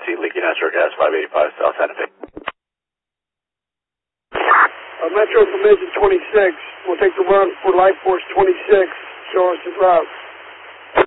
emergency, leaky natural gas, 585 South Santa Fe. Metro Information 26 will take the run for Life Force 26. Show us the route.